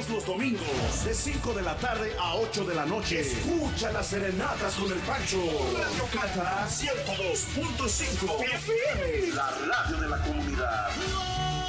Todos los domingos, de 5 de la tarde a 8 de la noche. Escucha las serenatas con el Pancho. Radio Cata 102.5 FM. La radio de la comunidad.